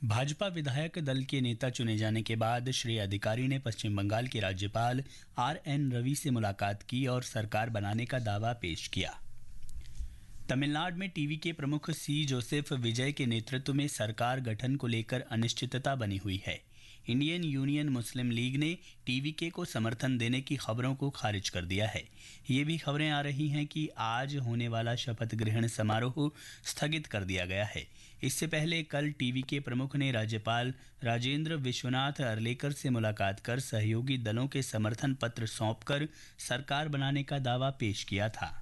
भाजपा विधायक दल के नेता चुने जाने के बाद श्री अधिकारी ने पश्चिम बंगाल के राज्यपाल RN रवि से मुलाकात की और सरकार बनाने का दावा पेश किया। तमिलनाडु में टीवी के प्रमुख सी जोसेफ विजय के नेतृत्व में सरकार गठन को लेकर अनिश्चितता बनी हुई है। इंडियन यूनियन मुस्लिम लीग ने टीवीके को समर्थन देने की खबरों को खारिज कर दिया है। ये भी खबरें आ रही हैं कि आज होने वाला शपथ ग्रहण समारोह स्थगित कर दिया गया है। इससे पहले कल टीवीके प्रमुख ने राज्यपाल राजेंद्र विश्वनाथ अर्लेकर से मुलाकात कर सहयोगी दलों के समर्थन पत्र सौंपकर सरकार बनाने का दावा पेश किया था।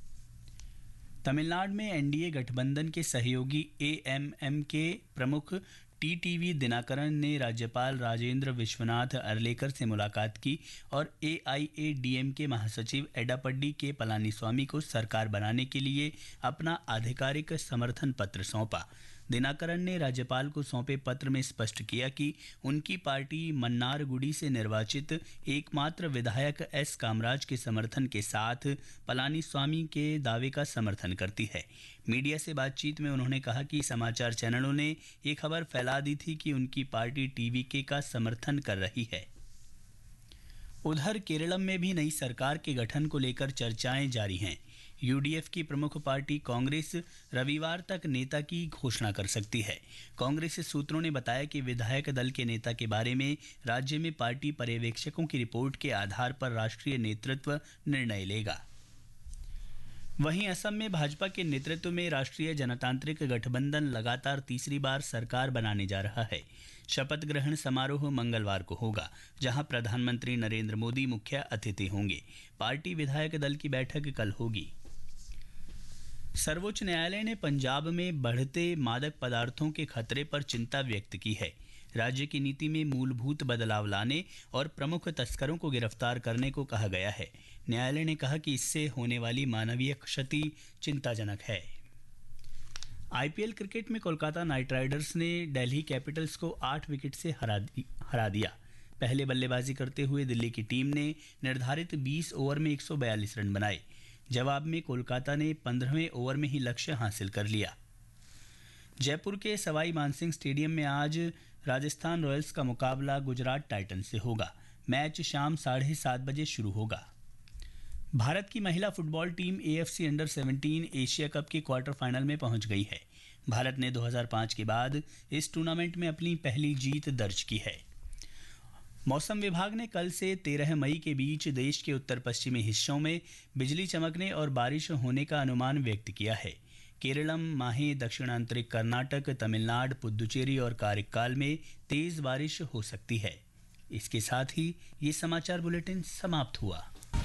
तमिलनाडु में एनडीए गठबंधन के सहयोगी AMM के प्रमुख TTV दिनाकरन ने राज्यपाल राजेंद्र विश्वनाथ अर्लेकर से मुलाकात की और AIADMK महासचिव एडापड्डी के पलानीस्वामी को सरकार बनाने के लिए अपना आधिकारिक समर्थन पत्र सौंपा। दिनाकरन ने राज्यपाल को सौंपे पत्र में स्पष्ट किया कि उनकी पार्टी मन्नारगुडी से निर्वाचित एकमात्र विधायक S कामराज के समर्थन के साथ पलानीस्वामी के दावे का समर्थन करती है। मीडिया से बातचीत में उन्होंने कहा कि समाचार चैनलों ने ये खबर फैला दी थी कि उनकी पार्टी टीवीके का समर्थन कर रही है। उधर केरलम में भी नई सरकार के गठन को लेकर चर्चाएं जारी हैं। UDF की प्रमुख पार्टी कांग्रेस रविवार तक नेता की घोषणा कर सकती है। कांग्रेस सूत्रों ने बताया कि विधायक दल के नेता के बारे में राज्य में पार्टी पर्यवेक्षकों की रिपोर्ट के आधार पर राष्ट्रीय नेतृत्व निर्णय लेगा। वहीं असम में भाजपा के नेतृत्व में राष्ट्रीय जनतांत्रिक गठबंधन लगातार तीसरी बार सरकार बनाने जा रहा है। शपथ ग्रहण समारोह मंगलवार को होगा, जहां प्रधानमंत्री नरेंद्र मोदी मुख्य अतिथि होंगे। पार्टी विधायक दल की बैठक कल होगी। सर्वोच्च न्यायालय ने पंजाब में बढ़ते मादक पदार्थों के खतरे पर चिंता व्यक्त की है। राज्य की नीति में मूलभूत बदलाव लाने और प्रमुख तस्करों को गिरफ्तार करने को कहा गया है। न्यायालय ने कहा कि इससे होने वाली मानवीय क्षति चिंताजनक है। IPL क्रिकेट में कोलकाता नाइट राइडर्स ने दिल्ली कैपिटल्स को 8 विकेट से हरा दिया। पहले बल्लेबाजी करते हुए दिल्ली की टीम ने निर्धारित 20 ओवर में 142 रन बनाए। जवाब में कोलकाता ने 15वें ओवर में ही लक्ष्य हासिल कर लिया। जयपुर के सवाई मानसिंह स्टेडियम में आज राजस्थान रॉयल्स का मुकाबला गुजरात टाइटंस से होगा। मैच शाम 7:30 बजे शुरू होगा। भारत की महिला football team AFC under 17 Asia cup के क्वार्टर फाइनल में पहुंच गई है। भारत ने 2005 के बाद इस टूर्नामेंट में अपनी पहली जीत दर्ज की है। मौसम विभाग ने कल से 13 मई के बीच देश के उत्तर पश्चिमी हिस्सों में बिजली चमकने और बारिश होने का अनुमान व्यक्त किया है। केरलम, माहे, दक्षिणांतरिक कर्नाटक, तमिलनाडु, पुदुचेरी और कारिक्काल में तेज बारिश हो सकती है। इसके साथ ही ये समाचार बुलेटिन समाप्त हुआ।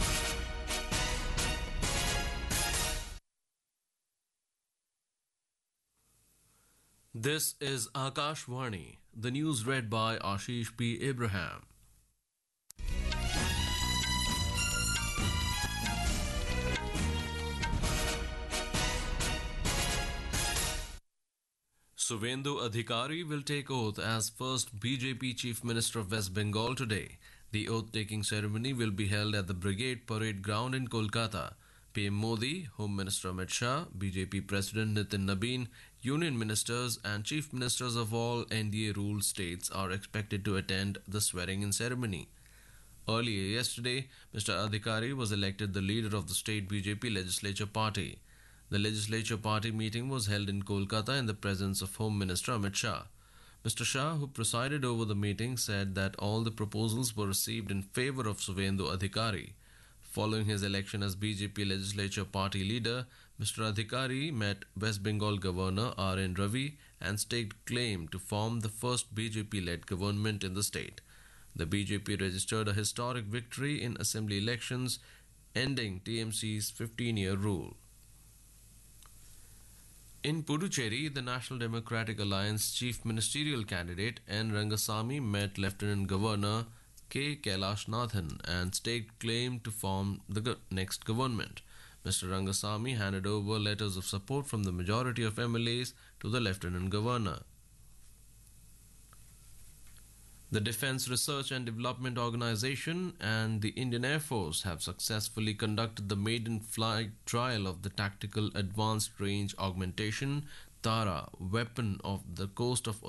This is Akashvani. The news read by Ashish P. Abraham. Suvendu Adhikari will take oath as first BJP Chief Minister of West Bengal today. The oath-taking ceremony will be held at the Brigade Parade Ground in Kolkata. PM Modi, Home Minister Amit Shah, BJP President Nitin Nabin, Union Ministers and Chief Ministers of all NDA-ruled states are expected to attend the swearing-in ceremony. Earlier yesterday, Mr. Adhikari was elected the leader of the state BJP legislature party. The legislature party meeting was held in Kolkata in the presence of Home Minister Amit Shah. Mr. Shah, who presided over the meeting, said that all the proposals were received in favor of Suvendu Adhikari. Following his election as BJP legislature party leader, Mr. Adhikari met West Bengal Governor RN Ravi and staked claim to form the first BJP-led government in the state. The BJP registered a historic victory in assembly elections, ending TMC's 15-year rule. In Puducherry, the National Democratic Alliance chief ministerial candidate N. Rangasamy met Lieutenant Governor K. Kailashnathan and staked claim to form the next government. Mr. Rangasamy handed over letters of support from the majority of MLAs to the Lieutenant Governor. The Defence Research and Development Organization and the Indian Air Force have successfully conducted the maiden flight trial of the Tactical Advanced Range Augmentation (TARA) weapon off the coast of